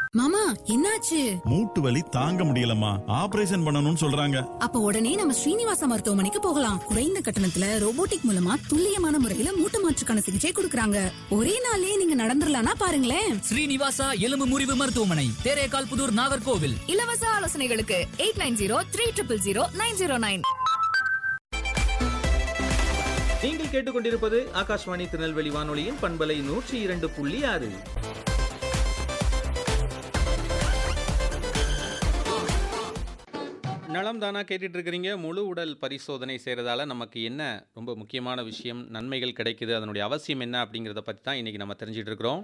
மாமா என்னாச்சு? மூட்டு வலி தாங்க முடியலம்மா, ஆபரேஷன் பண்ணணும்னு சொல்றாங்க. அப்ப உடனே நம்ம ஸ்ரீனிவாசா மருத்துவமனைக்கு போகலாம். குறைந்த கட்டணத்துல ரோபோட்டிக் மூலமா துல்லியமான முறையில மூட்டு மாற்றுக்கான சிகிச்சை கொடுக்கறாங்க. ஒரே நாளே நீங்க நடந்துடலாம்னா பாருங்களேன். ஸ்ரீனிவாசா எலும்பு முறிவு மருத்துவமனை, தேரேகால் புதூர், நாகர்கோவில். இலவச ஆலோசனைகளுக்கு 8903000909. நீங்கள் கேட்டுக்கொண்டிருப்பது ஆகாஷ்வாணி திருநெல்வேலி வானொலியின் பண்பலை 102.6. நலம் தானா கேட்டுட்டு இருக்கிறீங்க. முழு உடல் பரிசோதனை செய்கிறதால நமக்கு என்ன ரொம்ப முக்கியமான விஷயம், நன்மைகள் கிடைக்குது, அதனுடைய அவசியம் என்ன அப்படிங்கிறத பற்றி தான் இன்றைக்கி நம்ம தெரிஞ்சிட்டு இருக்கிறோம்.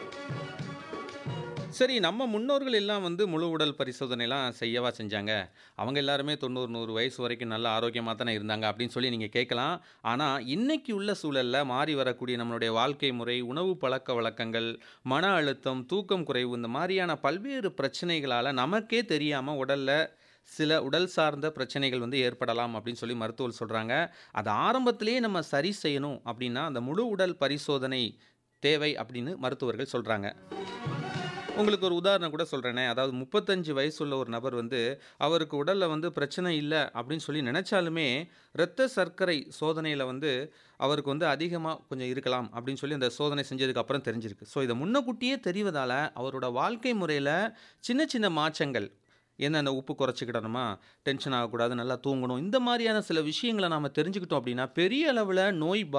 சரி, நம்ம முன்னோர்கள் எல்லாம் முழு உடல் பரிசோதனைலாம் செய்யவா செஞ்சாங்க? அவங்க எல்லாருமே 90-100 வயசு வரைக்கும் நல்ல ஆரோக்கியமாக தானே இருந்தாங்க அப்படின்னு சொல்லி நீங்கள் கேட்கலாம். ஆனால் இன்னைக்கு உள்ள சூழலில் மாறி வரக்கூடிய நம்மளுடைய வாழ்க்கை முறை, உணவு பழக்க வழக்கங்கள், மன அழுத்தம், தூக்கம் குறைவு, இந்த மாதிரியான பல்வேறு பிரச்சனைகளால் நமக்கே தெரியாமல் உடலில் சில உடல் சார்ந்த பிரச்சனைகள் ஏற்படலாம் அப்படின்னு சொல்லி மருத்துவர்கள் சொல்கிறாங்க. அதை ஆரம்பத்திலேயே நம்ம சரி செய்யணும் அப்படின்னா அந்த முழு உடல் பரிசோதனை தேவை அப்படின்னு மருத்துவர்கள் சொல்கிறாங்க. உங்களுக்கு ஒரு உதாரணம் கூட சொல்கிறேனே. அதாவது 35 வயசுள்ள ஒரு நபர் அவருக்கு உடலில் பிரச்சனை இல்லை அப்படின்னு சொல்லி நினச்சாலுமே இரத்த சர்க்கரை சோதனையில் அவருக்கு அதிகமாக கொஞ்சம் இருக்கலாம் அப்படின்னு சொல்லி அந்த சோதனை செஞ்சதுக்கு அப்புறம் தெரிஞ்சிருக்கு. ஸோ இதை முன்னக்கூட்டியே தெரிவதால் அவரோட வாழ்க்கை முறையில் சின்ன சின்ன மாற்றங்கள், அந்த உப்பு குறைச்சிக்கிடணுமா, டென்ஷன் ஆகக்கூடாது, நல்லா தூங்கணும், இந்த மாதிரியான சில விஷயங்களை நாம் தெரிஞ்சுக்கிட்டோம் அப்படின்னா பெரிய அளவில் நோய்